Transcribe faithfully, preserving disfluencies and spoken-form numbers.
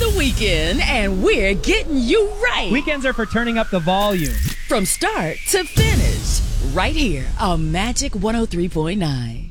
the weekend, and we're getting you right. Weekends are for turning up the volume. From start to finish, right here on Magic one oh three point nine.